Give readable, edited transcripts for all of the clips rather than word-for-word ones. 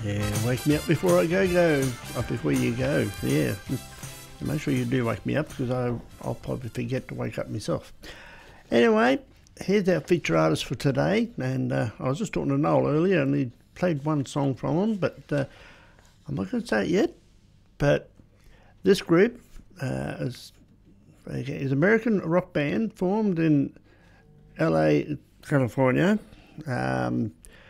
Yeah, wake me up before I go. Up before you go. Yeah. Make sure you do wake me up because I'll probably forget to wake up myself. Anyway, here's our feature artist for today. And I was just talking to Noel earlier and he played one song from him, but I'm not going to say it yet. But this group is an American rock band formed in LA, California, in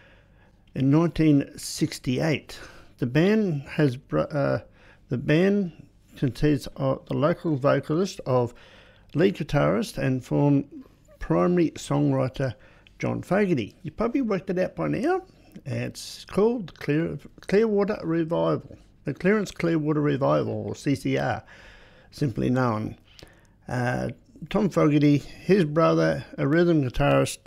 1968. The band consists of the local vocalist, of lead guitarist, and former primary songwriter John Fogerty. You probably worked it out by now. It's called Clearwater Revival, the Clearance Clearwater Revival, or CCR, simply known. Tom Fogerty, his brother, a rhythm guitarist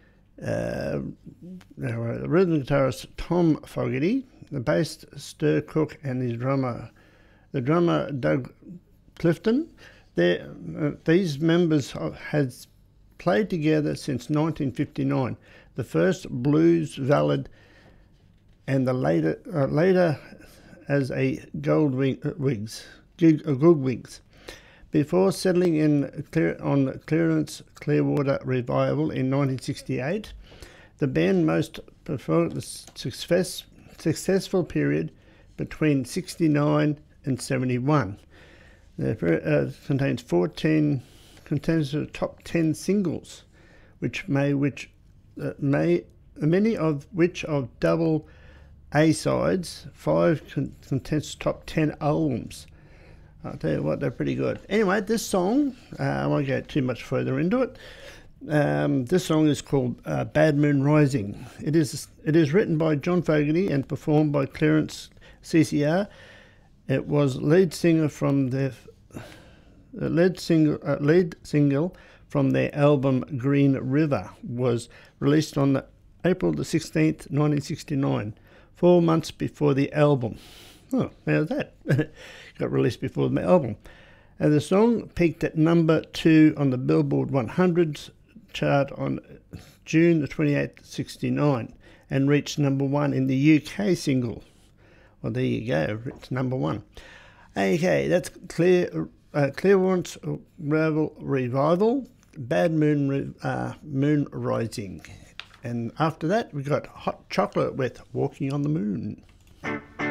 Tom Fogerty, the bass Stu Cook, and his drummer Doug Clifton. These members had played together since 1959, the first blues ballad, and the later as a Goldwings, before settling in on Clearance Clearwater Revival in 1968. The band most preferred the successful period between 69 and 71. It contains 14 top 10 singles, many of which are double A-sides. 5 contains top 10 albums. I'll tell you what, they're pretty good. Anyway, this song, I won't go too much further into it. This song is called Bad Moon Rising. It is written by John Fogerty and performed by Clearance CCR. It was lead single from their album Green River, was released on April the 16th, 1969, 4 months before the album. Oh, how's that? Got released before the album. And the song peaked at number 2 on the Billboard 100 chart on June the 28th, 69, and reached number 1 in the UK single. Well, there you go, it's number 1. Okay, that's Clearwater Revival, Bad Moon Rising. And after that, we got Hot Chocolate with Walking on the Moon.